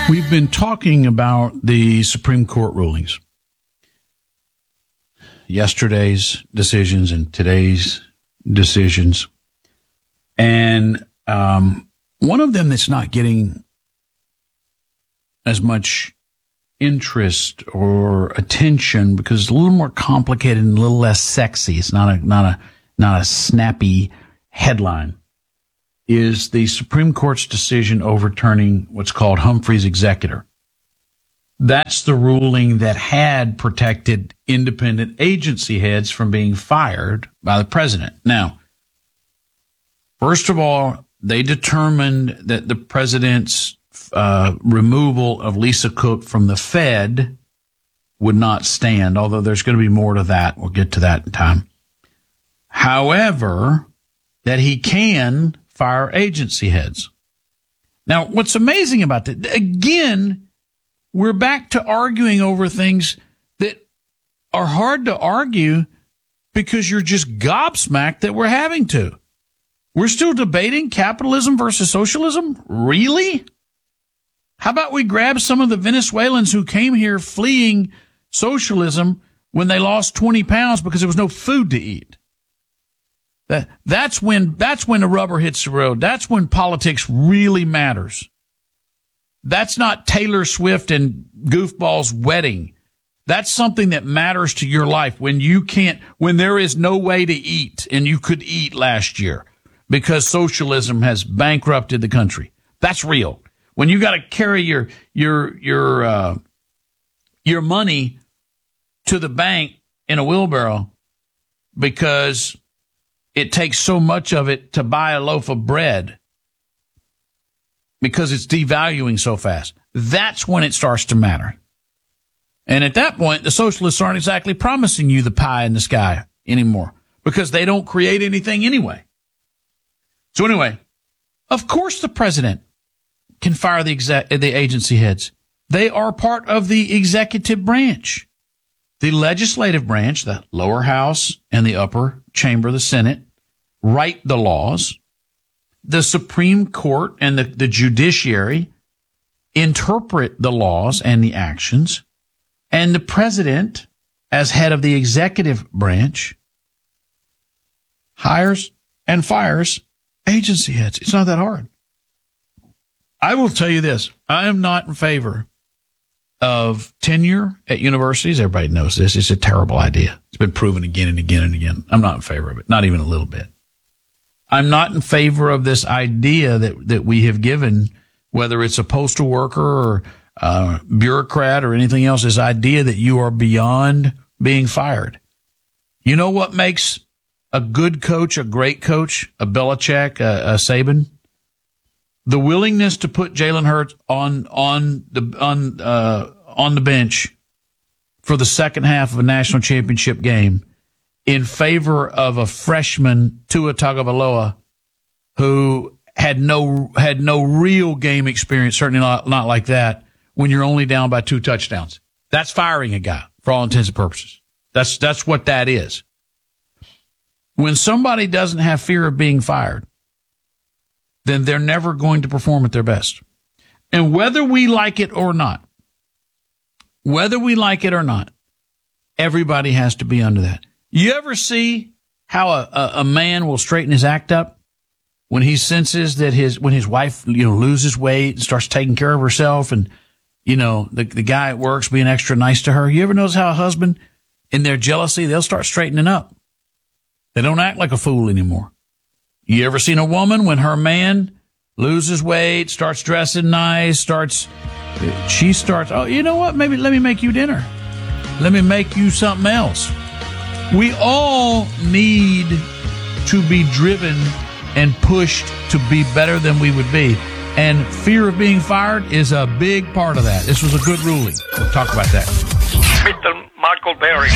We've been talking about the Supreme Court rulings, yesterday's decisions and today's decisions. And one of them that's not getting as much interest or attention because it's a little more complicated and a little less sexy. It's not a snappy headline. Is the Supreme Court's decision overturning what's called Humphrey's executor. That's the ruling that had protected independent agency heads from being fired by the president. Now, first of all, they determined that the president's removal of Lisa Cook from the Fed would not stand, although there's going to be more to that. We'll get to that in time. However, that he can fire agency heads. Now, what's amazing about that, again, we're back to arguing over things that are hard to argue because you're just gobsmacked that we're having to. We're still debating capitalism versus socialism? Really? How about we grab some of the Venezuelans who came here fleeing socialism when they lost 20 pounds because there was no food to eat? That's when the rubber hits the road. That's when politics really matters. That's not Taylor Swift and goofball's wedding. That's something that matters to your life when there is no way to eat and you could eat last year because socialism has bankrupted the country. That's real. When you got to carry your money to the bank in a wheelbarrow because it takes so much of it to buy a loaf of bread because it's devaluing so fast. That's when it starts to matter. And at that point, the socialists aren't exactly promising you the pie in the sky anymore because they don't create anything anyway. So anyway, of course the president can fire the agency heads. They are part of the executive branch. The legislative branch, the lower house and the upper chamber, the Senate, write the laws. The Supreme Court and the judiciary interpret the laws and the actions. And the president, as head of the executive branch, hires and fires agency heads. It's not that hard. I will tell you this. I am not in favor of tenure at universities. Everybody knows this. It's a terrible idea. It's been proven again and again and again. I'm not in favor of it. Not even a little bit. I'm not in favor of this idea that we have given, whether it's a postal worker or bureaucrat or anything else, this idea that you are beyond being fired. You know what makes a good coach, a great coach, a Belichick, a Saban? The willingness to put Jalen Hurts on the bench for the second half of a national championship game in favor of a freshman, Tua Tagovailoa, who had no real game experience, certainly not like that, when you're only down by 2 touchdowns. That's firing a guy for all intents and purposes. That's what that is. When somebody doesn't have fear of being fired, then they're never going to perform at their best. And whether we like it or not, everybody has to be under that. You ever see how a man will straighten his act up when he senses that when his wife, loses weight and starts taking care of herself and, the guy at work's being extra nice to her? You ever notice how a husband, in their jealousy, they'll start straightening up? They don't act like a fool anymore. You ever seen a woman when her man loses weight, starts dressing nice, she starts, oh, you know what? Maybe let me make you dinner. Let me make you something else. We all need to be driven and pushed to be better than we would be. And fear of being fired is a big part of that. This was a good ruling. We'll talk about that. Mr. Michael Berry.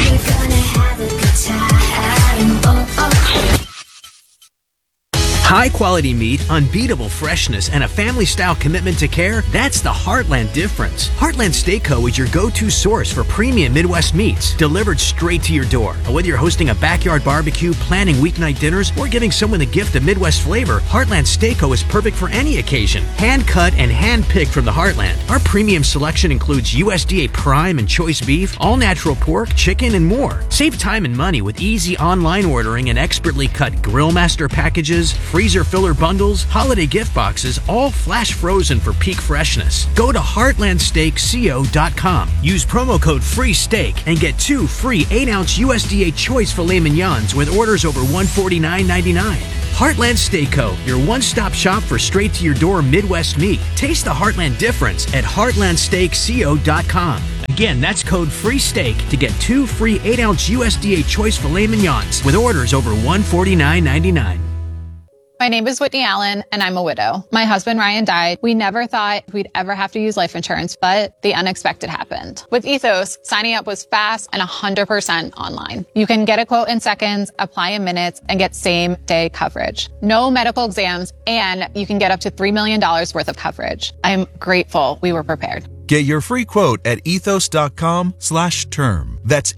High-quality meat, unbeatable freshness, and a family-style commitment to care, that's the Heartland difference. Heartland Steak Co. is your go-to source for premium Midwest meats, delivered straight to your door. Whether you're hosting a backyard barbecue, planning weeknight dinners, or giving someone the gift of Midwest flavor, Heartland Steak Co. is perfect for any occasion. Hand-cut and hand-picked from the Heartland. Our premium selection includes USDA prime and choice beef, all-natural pork, chicken, and more. Save time and money with easy online ordering and expertly cut Grill Master packages, freezer filler bundles, holiday gift boxes, all flash frozen for peak freshness. Go to heartlandsteakco.com. Use promo code FREESTEAK and get 2 free 8-ounce USDA choice filet mignons with orders over $149.99. Heartland Steak Co., your one-stop shop for straight-to-your-door Midwest meat. Taste the Heartland difference at heartlandsteakco.com. Again, that's code FREESTEAK to get 2 free 8-ounce USDA choice filet mignons with orders over $149.99. My name is Whitney Allen, and I'm a widow. My husband, Ryan, died. We never thought we'd ever have to use life insurance, but the unexpected happened. With Ethos, signing up was fast and 100% online. You can get a quote in seconds, apply in minutes, and get same-day coverage. No medical exams, and you can get up to $3 million worth of coverage. I'm grateful we were prepared. Get your free quote at ethos.com/term. That's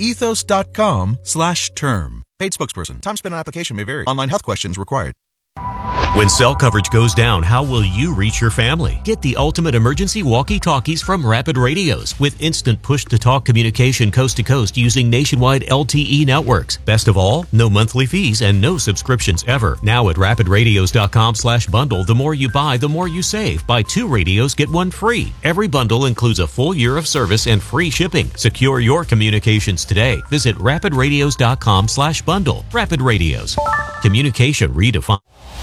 ethos.com/term. Paid spokesperson. Time spent on application may vary. Online health questions required. When cell coverage goes down, how will you reach your family? Get the ultimate emergency walkie-talkies from Rapid Radios with instant push-to-talk communication coast to coast using nationwide LTE networks. Best of all, no monthly fees and no subscriptions ever. Now at rapidradios.com/bundle, the more you buy, the more you save. Buy 2 radios, get 1 free. Every bundle includes a full year of service and free shipping. Secure your communications today. Visit rapidradios.com/bundle. Rapid Radios. Communication redefined.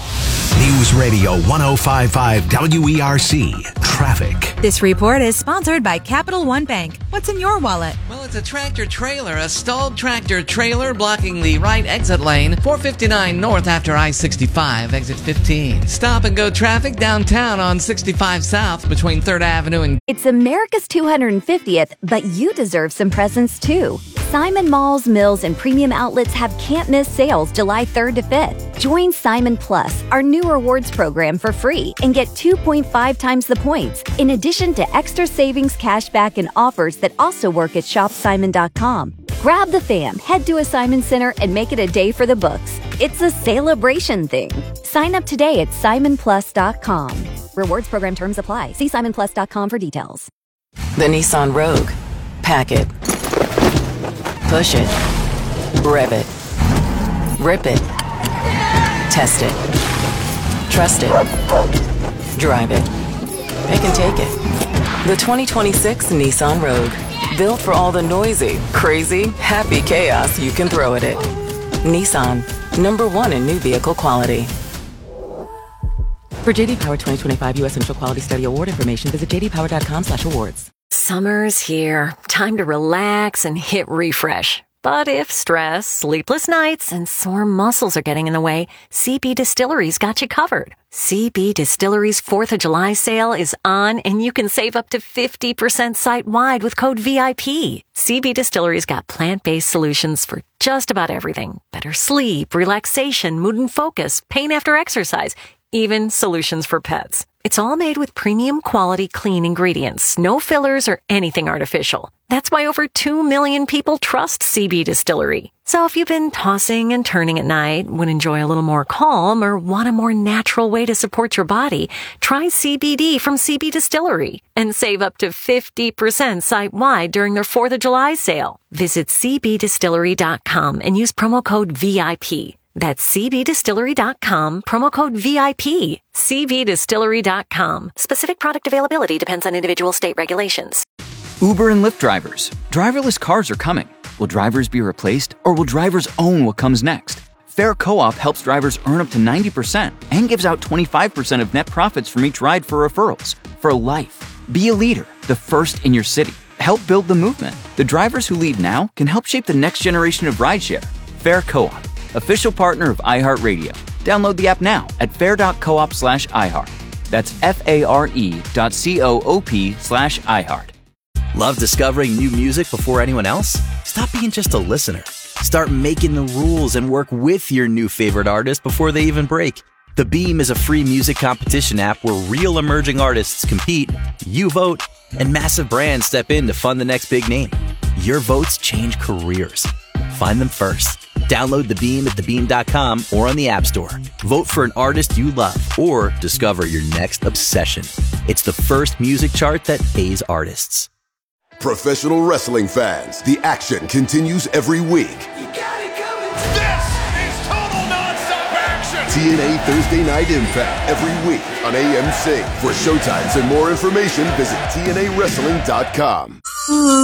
News Radio 105.5 WERC. Traffic. This report is sponsored by Capital One Bank. What's in your wallet? Well, it's a tractor trailer, a stalled tractor trailer blocking the right exit lane, 459 north after I-65, exit 15. Stop and go traffic downtown on 65 south between 3rd Avenue and... It's America's 250th, but you deserve some presents too. Simon Malls, Mills, and Premium Outlets have can't-miss sales July 3rd to 5th. Join Simon Plus, our new rewards program, for free and get 2.5 times the points, in addition to extra savings, cashback, and offers that also work at shopsimon.com. Grab the fam, head to a Simon Center, and make it a day for the books. It's a celebration thing. Sign up today at simonplus.com. Rewards program terms apply. See simonplus.com for details. The Nissan Rogue. Pack it. Push it. Rev it. Rip it. Test it. Trust it. Drive it. Pick and take it. The 2026 Nissan Rogue. Built for all the noisy, crazy, happy chaos you can throw at it. Nissan. #1 in new vehicle quality. For JD Power 2025 U.S. Central Quality Study Award information, visit jdpower.com/awards. Summer's here. Time to relax and hit refresh. But if stress, sleepless nights, and sore muscles are getting in the way, CB Distillery's got you covered. CB Distillery's 4th of July sale is on, and you can save up to 50% site-wide with code VIP. CB Distillery's got plant-based solutions for just about everything. Better sleep, relaxation, mood and focus, pain after exercise, even solutions for pets. It's all made with premium quality clean ingredients, no fillers or anything artificial. That's why over 2 million people trust CB Distillery. So if you've been tossing and turning at night, would enjoy a little more calm, or want a more natural way to support your body, try CBD from CB Distillery and save up to 50% site-wide during their 4th of July sale. Visit cbdistillery.com and use promo code VIP. That's cbdistillery.com, promo code VIP. cbdistillery.com. Specific product availability depends on individual state regulations. Uber and Lyft drivers. Driverless cars are coming. Will drivers be replaced, or will drivers own what comes next? Fair Co-op helps drivers earn up to 90% and gives out 25% of net profits from each ride for referrals. For life. Be a leader, the first in your city. Help build the movement. The drivers who lead now can help shape the next generation of rideshare. Fair Co-op. Official partner of iHeartRadio. Download the app now at fair.coop/iHeart. That's FARE.coop/iHeart. Love discovering new music before anyone else? Stop being just a listener. Start making the rules and work with your new favorite artist before they even break. The Beam is a free music competition app where real emerging artists compete, you vote, and massive brands step in to fund the next big name. Your votes change careers. Find them first. Download The Beam at thebeam.com or on the App Store. Vote for an artist you love or discover your next obsession. It's the first music chart that pays artists. Professional wrestling fans, the action continues every week. This is total nonstop action! TNA Thursday Night Impact every week on AMC. For showtimes and more information, visit TNAWrestling.com.